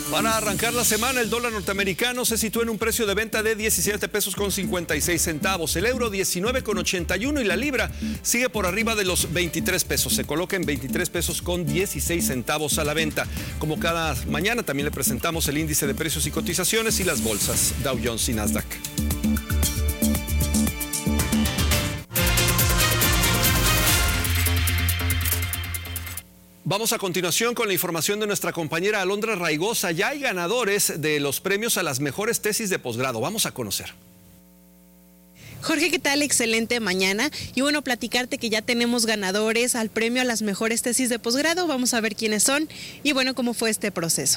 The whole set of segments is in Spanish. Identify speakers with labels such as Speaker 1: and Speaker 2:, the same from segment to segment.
Speaker 1: Para arrancar la semana, el dólar norteamericano se sitúa en un precio de venta de 17 pesos con 56 centavos, el euro 19 con 81 y la libra sigue por arriba de los 23 pesos. Se coloca en 23 pesos con 16 centavos a la venta. Como cada mañana, también le presentamos el índice de precios y cotizaciones y las bolsas Dow Jones y Nasdaq. Vamos a continuación con la información de nuestra compañera Alondra Raigosa. Ya hay ganadores de los premios a las mejores tesis de posgrado. Vamos a conocer.
Speaker 2: Jorge, ¿qué tal? Excelente mañana. Y bueno, platicarte que ya tenemos ganadores al premio a las mejores tesis de posgrado. Vamos a ver quiénes son y bueno, cómo fue este proceso.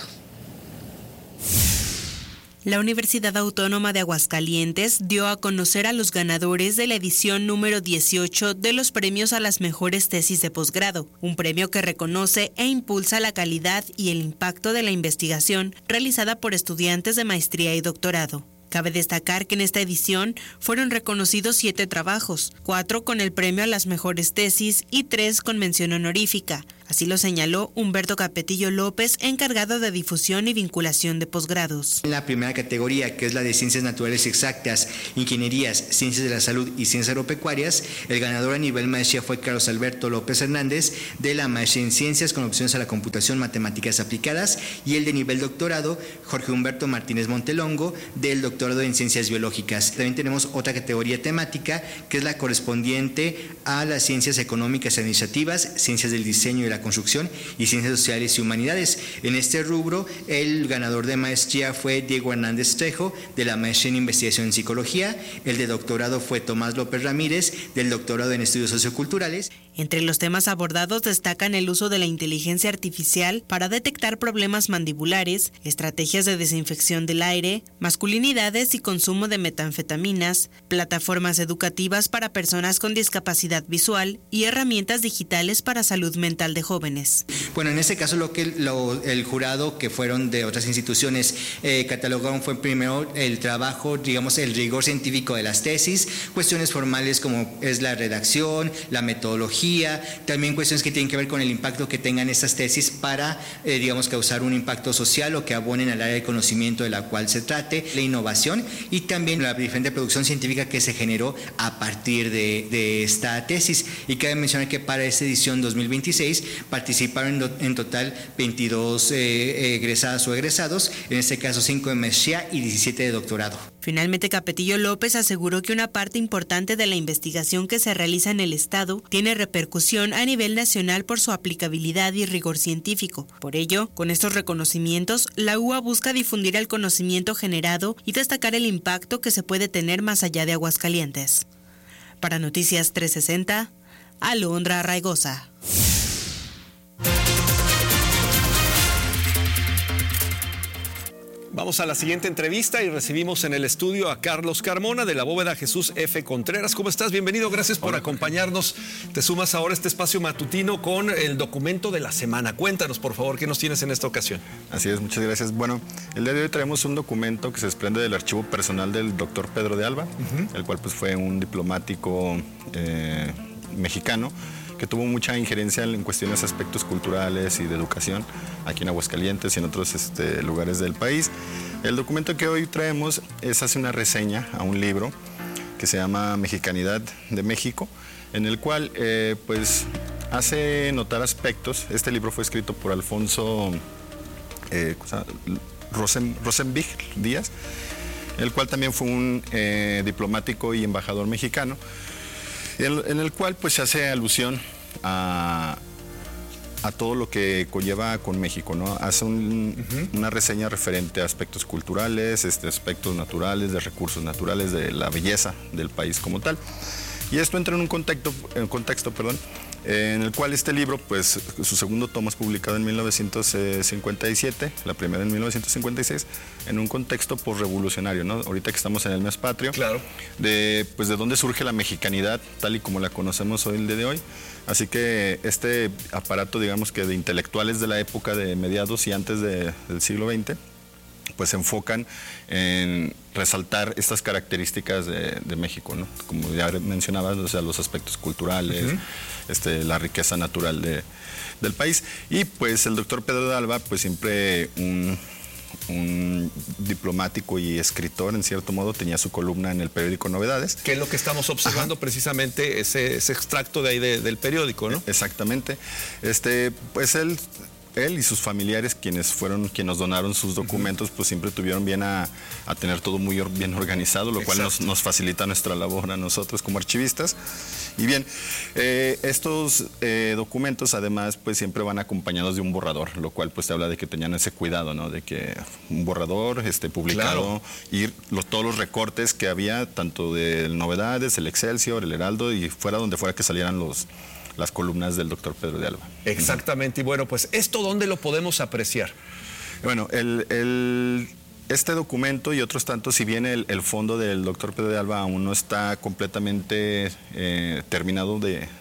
Speaker 2: La Universidad Autónoma de Aguascalientes dio a conocer a los ganadores de la edición número 18 de los premios a las mejores tesis de posgrado, un premio que reconoce e impulsa la calidad y el impacto de la investigación realizada por estudiantes de maestría y doctorado. Cabe destacar que en esta edición fueron reconocidos 7 trabajos, 4 con el premio a las mejores tesis y 3 con mención honorífica. Así lo señaló Humberto Capetillo López, encargado de difusión y vinculación de posgrados.
Speaker 3: En la primera categoría, que es la de Ciencias Naturales Exactas, Ingenierías, Ciencias de la Salud y Ciencias Agropecuarias, el ganador a nivel maestría fue Carlos Alberto López Hernández, de la maestría en Ciencias con opciones a la computación, matemáticas aplicadas, y el de nivel doctorado, Jorge Humberto Martínez Montelongo, del doctorado en Ciencias Biológicas. También tenemos otra categoría temática, que es la correspondiente a las Ciencias Económicas y Administrativas, Ciencias del Diseño y la Construcción y Ciencias Sociales y Humanidades. En este rubro, el ganador de maestría fue Diego Hernández Trejo, de la maestría en Investigación en Psicología. El de doctorado fue Tomás López Ramírez, del doctorado en Estudios Socioculturales.
Speaker 2: Entre los temas abordados destacan el uso de la inteligencia artificial para detectar problemas mandibulares, estrategias de desinfección del aire, masculinidades y consumo de metanfetaminas, plataformas educativas para personas con discapacidad visual y herramientas digitales para salud mental de jóvenes.
Speaker 3: Bueno, en este caso el jurado, que fueron de otras instituciones, catalogaron fue primero el trabajo, digamos, el rigor científico de las tesis, cuestiones formales como es la redacción, la metodología, también cuestiones que tienen que ver con el impacto que tengan estas tesis para, digamos, causar un impacto social o que abonen al área de conocimiento de la cual se trate, la innovación y también la diferente producción científica que se generó a partir de esta tesis. Y cabe mencionar que para esta edición 2026 participaron en total 22 egresadas o egresados, en este caso 5 de maestría y 17 de doctorado.
Speaker 2: Finalmente, Capetillo López aseguró que una parte importante de la investigación que se realiza en el Estado tiene repercusión a nivel nacional por su aplicabilidad y rigor científico. Por ello, con estos reconocimientos, la UA busca difundir el conocimiento generado y destacar el impacto que se puede tener más allá de Aguascalientes. Para Noticias 360, Alondra Raigosa.
Speaker 1: Vamos a la siguiente entrevista y recibimos en el estudio a Carlos Carmona de la Bóveda Jesús F. Contreras. ¿Cómo estás? Bienvenido, gracias por acompañarnos. Te sumas ahora a este espacio matutino con el documento de la semana. Cuéntanos, por favor, ¿qué nos tienes en esta ocasión?
Speaker 4: Así es, muchas gracias. Bueno, el día de hoy traemos un documento que se desprende del archivo personal del doctor Pedro de Alba, el cual pues fue un diplomático mexicano que tuvo mucha injerencia en cuestiones, aspectos culturales y de educación aquí en Aguascalientes y en otros lugares del país. El documento que hoy traemos hace una reseña a un libro que se llama Mexicanidad de México, en el cual pues hace notar aspectos. Este libro fue escrito por Alfonso Rosenbig Díaz, el cual también fue un diplomático y embajador mexicano, en el cual pues se hace alusión a todo lo que conlleva con México, ¿no? Hace una reseña referente a aspectos culturales, aspectos naturales, de recursos naturales, de la belleza del país como tal. Y esto entra en un contexto, en el cual este libro, pues su segundo tomo es publicado en 1957, la primera en 1956, en un contexto posrevolucionario, ¿no? Ahorita que estamos en el mes patrio,
Speaker 1: claro,
Speaker 4: de dónde surge la mexicanidad tal y como la conocemos hoy, el día de hoy. Así que este aparato, digamos que de intelectuales de la época de mediados y antes del siglo XX, pues se enfocan en resaltar estas características de México, ¿no? Como ya mencionabas, o sea, los aspectos culturales, la riqueza natural del país. Y pues el doctor Pedro de Alba, pues siempre un un diplomático y escritor, en cierto modo, tenía su columna en el periódico Novedades.
Speaker 1: Que es lo que estamos observando precisamente, ese extracto de ahí del periódico, ¿no?
Speaker 4: Exactamente. Pues él y sus familiares, quienes nos donaron sus documentos, pues siempre tuvieron bien a tener todo muy bien organizado, lo cual nos facilita nuestra labor a nosotros como archivistas. Y bien, estos documentos además pues siempre van acompañados de un borrador, lo cual pues te habla de que tenían ese cuidado, ¿no? De que un borrador publicado, y todos los recortes que había, tanto de Novedades, el Excelsior, el Heraldo, y fuera donde fuera que salieran las columnas del doctor Pedro de Alba.
Speaker 1: Exactamente. Y bueno, pues ¿esto dónde lo podemos apreciar?
Speaker 4: Bueno, este documento y otros tantos, si bien el fondo del doctor Pedro de Alba aún no está completamente terminado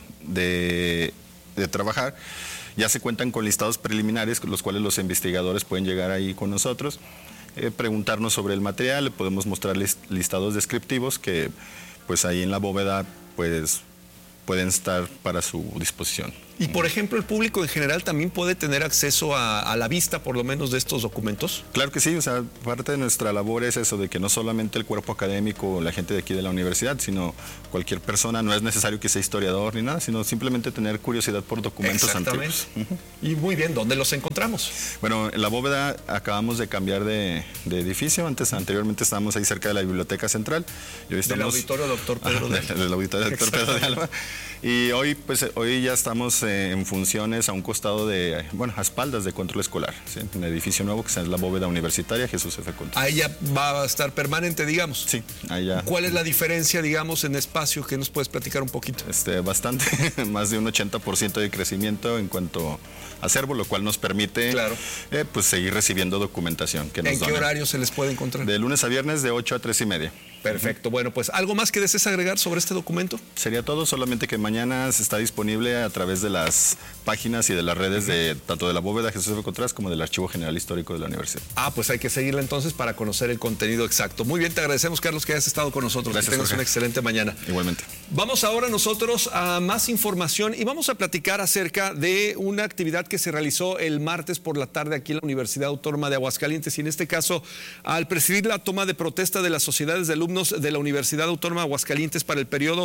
Speaker 4: de trabajar, ya se cuentan con listados preliminares, con los cuales los investigadores pueden llegar ahí con nosotros, preguntarnos sobre el material, le podemos mostrar listados descriptivos que pues ahí en la bóveda pues pueden estar para su disposición.
Speaker 1: Y por ejemplo, ¿el público en general también puede tener acceso a la vista, por lo menos, de estos documentos?
Speaker 4: Claro que sí, o sea, parte de nuestra labor es eso, de que no solamente el cuerpo académico o la gente de aquí de la universidad, sino cualquier persona, no es necesario que sea historiador ni nada, sino simplemente tener curiosidad por documentos antiguos.
Speaker 1: Y muy bien, ¿dónde los encontramos?
Speaker 4: Bueno, en la bóveda acabamos de cambiar de edificio, anteriormente estábamos ahí cerca de la Biblioteca Central. Y hoy estamos,
Speaker 1: del auditorio Dr. Pedro de Alba.
Speaker 4: Del auditorio Dr. Pedro de Alba. Y hoy ya estamos en funciones a un costado a espaldas de Control Escolar, ¿sí? En el edificio nuevo que es la bóveda universitaria Jesús F. Contreras.
Speaker 1: Ahí ya va a estar permanente, digamos.
Speaker 4: Sí, ahí ya.
Speaker 1: ¿Cuál es la diferencia, digamos, en espacio? ¿Qué nos puedes platicar un poquito?
Speaker 4: Bastante, más de un 80% de crecimiento en cuanto a acervo, lo cual nos permite pues seguir recibiendo documentación que nos
Speaker 1: donan. ¿En qué horario se les puede encontrar?
Speaker 4: De lunes a viernes de 8 a 3:30.
Speaker 1: Perfecto. Bueno, pues ¿algo más que desees agregar sobre este documento?
Speaker 4: Sería todo, solamente que mañana se está disponible a través de las páginas y de las redes de tanto de la bóveda Jesús F. Contreras como del Archivo General Histórico de la Universidad. Pues
Speaker 1: hay que seguirla entonces para conocer el contenido exacto. Muy bien, te agradecemos, Carlos, que hayas estado con nosotros.
Speaker 4: Gracias,
Speaker 1: que tengas
Speaker 4: Jorge.
Speaker 1: una excelente mañana.
Speaker 4: Igualmente.
Speaker 1: Vamos ahora nosotros a más información y vamos a platicar acerca de una actividad que se realizó el martes por la tarde aquí en la Universidad Autónoma de Aguascalientes, y en este caso, al presidir la toma de protesta de las sociedades de alumnos de la Universidad Autónoma de Aguascalientes para el periodo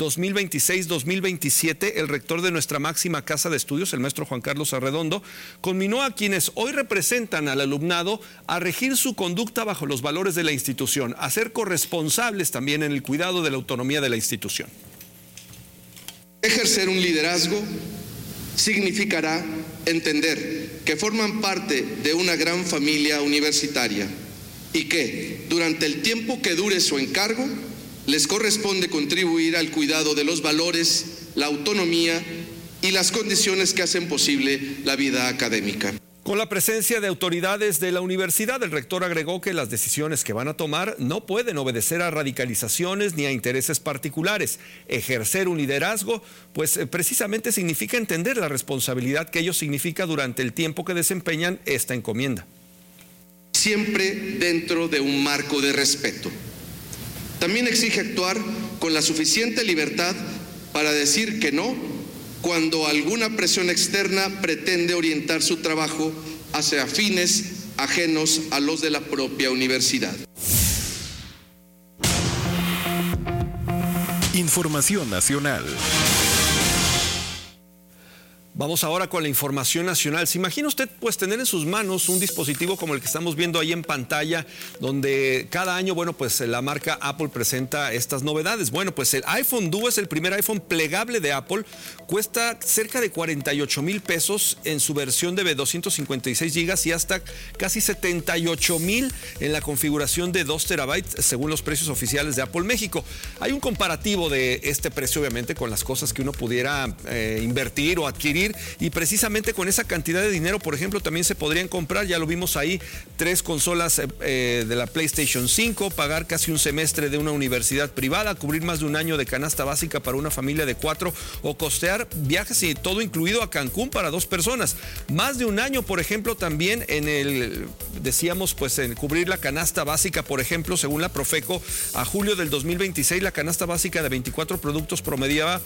Speaker 1: 2026-2027, el rector de nuestra máxima casa de estudios, el maestro Juan Carlos Arredondo, conminó a quienes hoy representan al alumnado a regir su conducta bajo los valores de la institución, a ser corresponsables también en el cuidado de la autonomía de la institución.
Speaker 5: Ejercer un liderazgo significará entender que forman parte de una gran familia universitaria y que, durante el tiempo que dure su encargo, les corresponde contribuir al cuidado de los valores, la autonomía y las condiciones que hacen posible la vida académica.
Speaker 1: Con la presencia de autoridades de la universidad, el rector agregó que las decisiones que van a tomar no pueden obedecer a radicalizaciones ni a intereses particulares. Ejercer un liderazgo, pues precisamente significa entender la responsabilidad que ello significa durante el tiempo que desempeñan esta encomienda.
Speaker 5: Siempre dentro de un marco de respeto. También exige actuar con la suficiente libertad para decir que no cuando alguna presión externa pretende orientar su trabajo hacia fines ajenos a los de la propia universidad.
Speaker 6: Información nacional.
Speaker 1: Vamos ahora con la información nacional. ¿Se imagina usted pues tener en sus manos un dispositivo como el que estamos viendo ahí en pantalla, donde cada año, bueno, pues la marca Apple presenta estas novedades? Bueno, pues el iPhone Duo es el primer iPhone plegable de Apple. Cuesta cerca de 48,000 pesos en su versión de 256 gigas y hasta casi 78,000 en la configuración de 2 terabytes, según los precios oficiales de Apple México. Hay un comparativo de este precio, obviamente, con las cosas que uno pudiera invertir o adquirir. Y precisamente con esa cantidad de dinero, por ejemplo, también se podrían comprar, ya lo vimos ahí, 3 consolas de la PlayStation 5, pagar casi un semestre de una universidad privada, cubrir más de un año de canasta básica para una familia de 4 o costear viajes y todo incluido a Cancún para 2 personas. Más de un año, por ejemplo, también en el decíamos, pues en cubrir la canasta básica, por ejemplo, según la Profeco, a julio del 2026 la canasta básica de 24 productos promediaba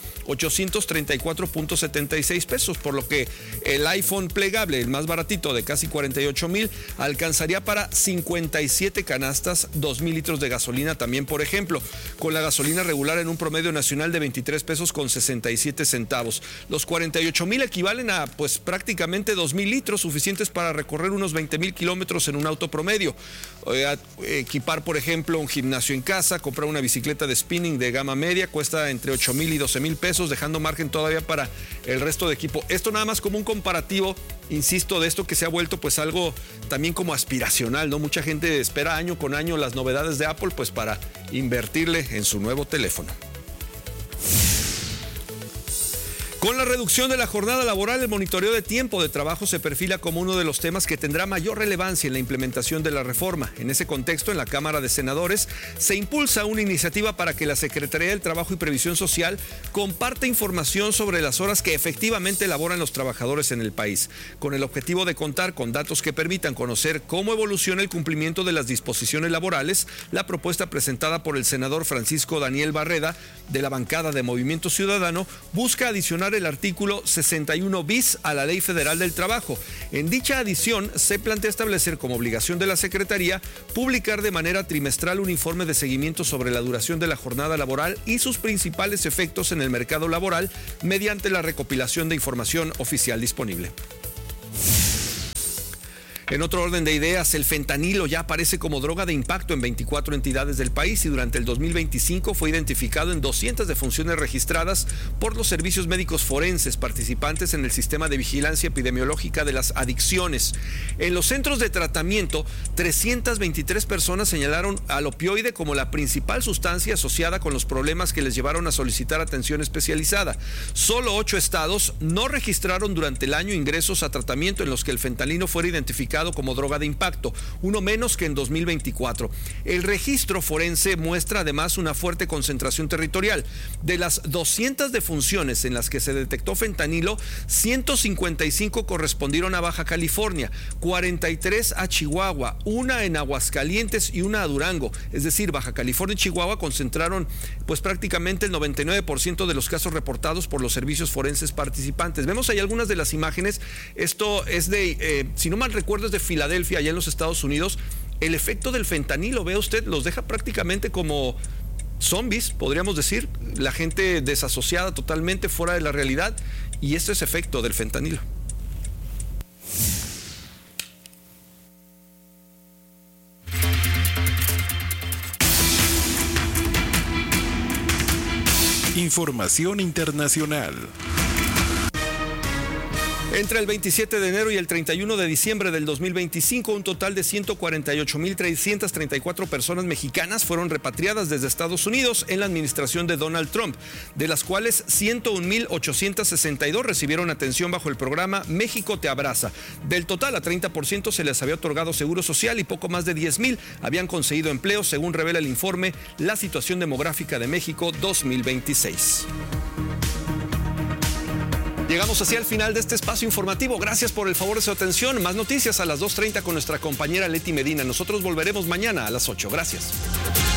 Speaker 1: 834.76 pesos, por lo que el iPhone plegable, el más baratito de casi 48,000, alcanzaría para 57 canastas 2,000 litros de gasolina también, por ejemplo, con la gasolina regular en un promedio nacional de 23 pesos con 67 centavos. Los 48,000 equivalen a pues prácticamente 2,000 litros, suficientes para recorrer unos 20,000 kilómetros en un auto promedio. Equipar, por ejemplo, un gimnasio en casa, comprar una bicicleta de spinning de gama media, cuesta entre 8,000 y 12,000 pesos, dejando margen todavía para el resto de equipo. Esto nada más como un comparativo, insisto, de esto que se ha vuelto pues algo también como aspiracional, ¿no? Mucha gente espera año con año las novedades de Apple pues para invertirle en su nuevo teléfono. Con la reducción de la jornada laboral, el monitoreo de tiempo de trabajo se perfila como uno de los temas que tendrá mayor relevancia en la implementación de la reforma. En ese contexto, en la Cámara de Senadores se impulsa una iniciativa para que la Secretaría del Trabajo y Previsión Social comparta información sobre las horas que efectivamente laboran los trabajadores en el país, con el objetivo de contar con datos que permitan conocer cómo evoluciona el cumplimiento de las disposiciones laborales. La propuesta presentada por el senador Francisco Daniel Barreda, de la bancada de Movimiento Ciudadano, busca adicionar el artículo 61 bis a la Ley Federal del Trabajo. En dicha adición se plantea establecer como obligación de la Secretaría publicar de manera trimestral un informe de seguimiento sobre la duración de la jornada laboral y sus principales efectos en el mercado laboral mediante la recopilación de información oficial disponible. En otro orden de ideas, el fentanilo ya aparece como droga de impacto en 24 entidades del país y durante el 2025 fue identificado en 200 defunciones registradas por los servicios médicos forenses participantes en el sistema de vigilancia epidemiológica de las adicciones. En los centros de tratamiento, 323 personas señalaron al opioide como la principal sustancia asociada con los problemas que les llevaron a solicitar atención especializada. Solo 8 estados no registraron durante el año ingresos a tratamiento en los que el fentanilo fuera identificado como droga de impacto, uno menos que en 2024. El registro forense muestra además una fuerte concentración territorial. De las 200 defunciones en las que se detectó fentanilo, 155 correspondieron a Baja California, 43 a Chihuahua, una en Aguascalientes y una a Durango. Es decir, Baja California y Chihuahua concentraron pues prácticamente el 99% de los casos reportados por los servicios forenses participantes. Vemos ahí algunas de las imágenes. Esto es de, si no mal recuerdo, de Filadelfia, allá en los Estados Unidos. El efecto del fentanilo, vea usted, los deja prácticamente como zombies, podríamos decir, la gente desasociada totalmente, fuera de la realidad, y esto es efecto del fentanilo.
Speaker 6: Información internacional.
Speaker 1: Entre el 27 de enero y el 31 de diciembre del 2025, un total de 148,334 personas mexicanas fueron repatriadas desde Estados Unidos en la administración de Donald Trump, de las cuales 101,862 recibieron atención bajo el programa México Te Abraza. Del total, a 30% se les había otorgado seguro social y poco más de 10,000 habían conseguido empleo, según revela el informe La Situación Demográfica de México 2026. Llegamos así al final de este espacio informativo. Gracias por el favor de su atención. Más noticias a las 2:30 con nuestra compañera Leti Medina. Nosotros volveremos mañana a las 8. Gracias.